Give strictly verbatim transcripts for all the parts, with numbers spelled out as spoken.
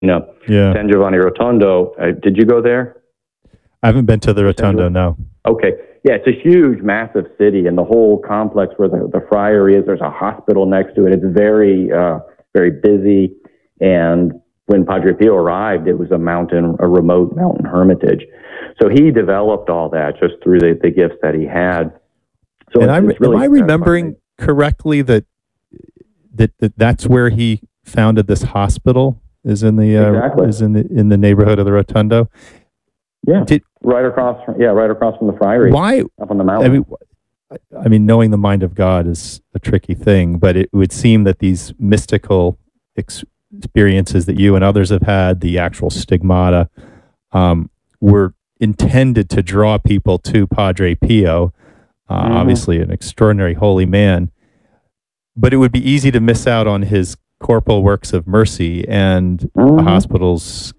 yeah. San Giovanni Rotondo. Uh, did you go there? I haven't been to the Rotondo, no. Okay. Yeah, it's a huge, massive city, and the whole complex where the, the friary is, there's a hospital next to it. It's very, uh, very busy. And when Padre Pio arrived, it was a mountain, a remote mountain hermitage. So he developed all that just through the, the gifts that he had. So and it's, I, it's really am I remembering correctly that, that that that's where he founded this hospital? Is in the uh, exactly. is in the in the neighborhood of the Rotondo? Yeah, Did, right across. From, yeah, right across from the friary. Why up on the mountain? I mean, I mean, knowing the mind of God is a tricky thing, but it would seem that these mystical ex- experiences that you and others have had, the actual stigmata, um, were intended to draw people to Padre Pio, uh, mm-hmm. obviously an extraordinary holy man. But it would be easy to miss out on his corporal works of mercy, and mm-hmm. the hospital's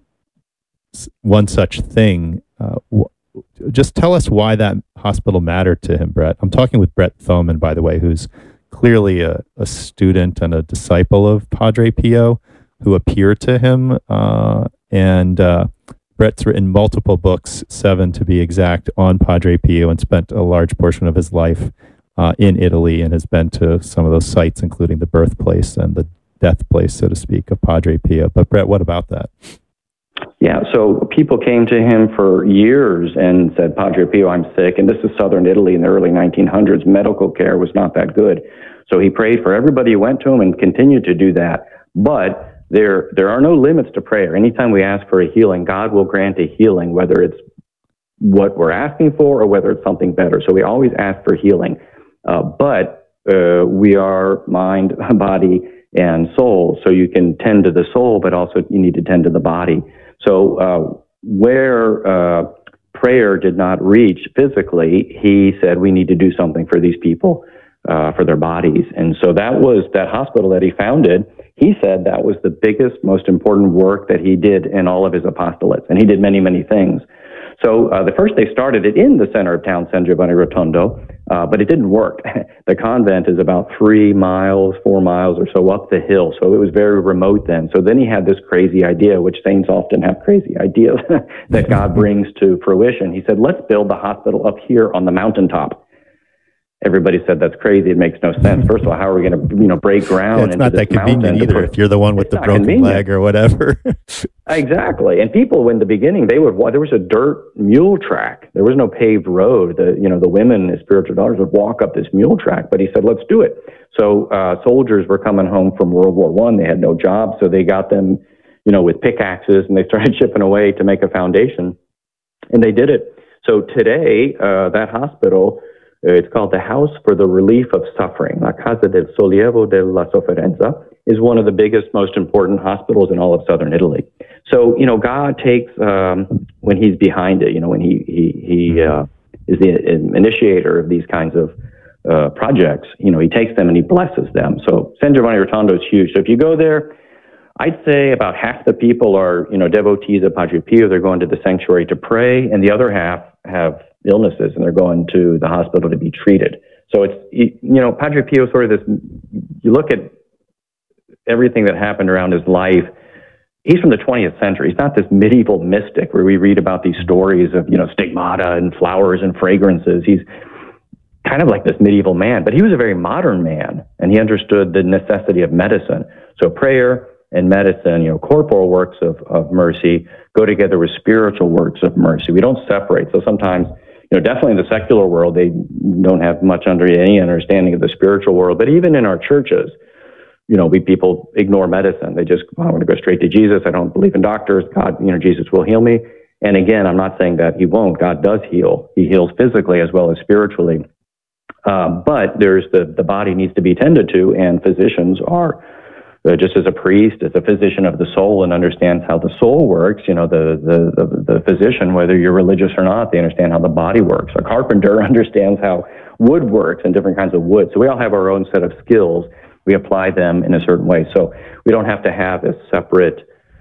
one such thing. Uh, w- just tell us why that hospital mattered to him, Brett. I'm talking with Brett Thoman, by the way, who's clearly a, a student and a disciple of Padre Pio, who appeared to him. Uh, and uh, Brett's written multiple books, seven to be exact, on Padre Pio, and spent a large portion of his life uh, in Italy, and has been to some of those sites, including the birthplace and the death place, so to speak, of Padre Pio. But Brett, what about that? Yeah, so people came to him for years and said, Padre Pio, I'm sick. And this is southern Italy in the early nineteen hundreds. Medical care was not that good. So he prayed for everybody who went to him and continued to do that. But there, there are no limits to prayer. Anytime we ask for a healing, God will grant a healing, whether it's what we're asking for or whether it's something better. So we always ask for healing. Uh, but uh, we are mind, body, and soul. So you can tend to the soul, but also you need to tend to the body. So uh, where uh, prayer did not reach physically, he said, we need to do something for these people, uh, for their bodies. And so that was that hospital that he founded. He said that was the biggest, most important work that he did in all of his apostolates. And he did many, many things. So uh, the first they started it in the center of town, San Giovanni Rotondo, uh, but it didn't work. The convent is about three miles, four miles or so up the hill, so it was very remote then. So then he had this crazy idea, which saints often have crazy ideas that God brings to fruition. He said, let's build the hospital up here on the mountaintop. Everybody said that's crazy. It makes no sense. First of all, how are we going to, you know, break ground? Yeah, it's not that convenient either. Put, if you're the one with the broken convenient. leg or whatever. Exactly. And people, in the beginning, they would. There was a dirt mule track. There was no paved road. The you know the women, his spiritual daughters, would walk up this mule track. But he said, let's do it. So uh, soldiers were coming home from World War One. They had no jobs, so they got them, you know, with pickaxes, and they started chipping away to make a foundation, and they did it. So today, uh, that hospital. It's called the House for the Relief of Suffering. La Casa del Sollievo della Sofferenza is one of the biggest, most important hospitals in all of southern Italy. So, you know, God takes, um, when he's behind it, you know, when he, he, he uh, is the initiator of these kinds of uh, projects, you know, he takes them and he blesses them. So San Giovanni Rotondo is huge. So if you go there, I'd say about half the people are, you know, devotees of Padre Pio. They're going to the sanctuary to pray, and the other half have illnesses, and they're going to the hospital to be treated. So it's, you know, Padre Pio sort of this, you look at everything that happened around his life, he's from the twentieth century. He's not this medieval mystic where we read about these stories of, you know, stigmata and flowers and fragrances. He's kind of like this medieval man, but he was a very modern man, and he understood the necessity of medicine. So prayer and medicine, you know, corporal works of, of mercy go together with spiritual works of mercy. We don't separate. So sometimes, you know, definitely in the secular world, they don't have much under any understanding of the spiritual world. But even in our churches, you know, we people ignore medicine. They just, I want to go straight to Jesus. I don't believe in doctors. God, you know, Jesus will heal me. And again, I'm not saying that he won't. God does heal. He heals physically as well as spiritually. Uh, but there's the, the body needs to be tended to, and physicians are Uh, just as a priest, as a physician of the soul, and understands how the soul works. You know, the, the the the physician, whether you're religious or not, they understand how the body works. A carpenter understands how wood works and different kinds of wood. So we all have our own set of skills. We apply them in a certain way. So we don't have to have a separate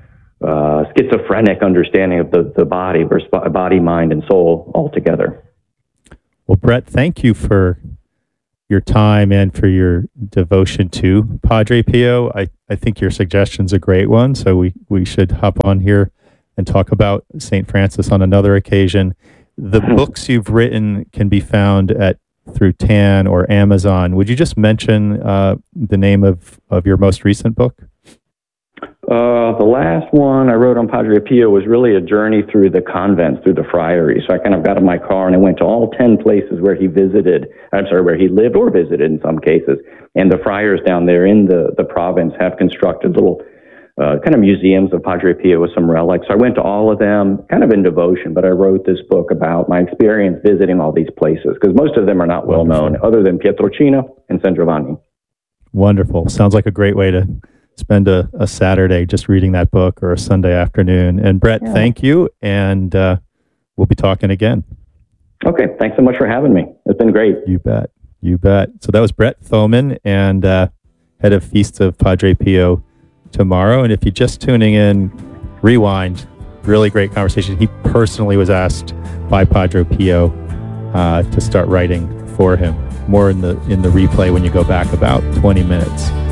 uh, schizophrenic understanding of the, the body. We're body, mind, and soul all together. Well, Brett, thank you for your time and for your devotion to Padre Pio. I, I think your suggestion's a great one. So we, we should hop on here and talk about Saint Francis on another occasion. The books you've written can be found at through Tan or Amazon. Would you just mention uh, the name of, of your most recent book? Uh, the last one I wrote on Padre Pio was really a journey through the convents, through the friaries. So I kind of got in my car and I went to all ten places where he visited, I'm sorry, where he lived or visited in some cases. And the friars down there in the, the province have constructed little uh, kind of museums of Padre Pio with some relics. So I went to all of them, kind of in devotion, but I wrote this book about my experience visiting all these places, because most of them are not well known, other than Pietrelcina and San Giovanni. Wonderful. Sounds like a great way to spend a, a Saturday just reading that book, or a Sunday afternoon. And Brett, yeah. thank you. And uh, we'll be talking again. Okay. Thanks so much for having me. It's been great. You bet. You bet. So that was Brett Thoman, and uh, head of Feast of Padre Pio tomorrow. And if you're just tuning in, rewind. Really great conversation. He personally was asked by Padre Pio uh, to start writing for him. More in the in the replay when you go back about twenty minutes.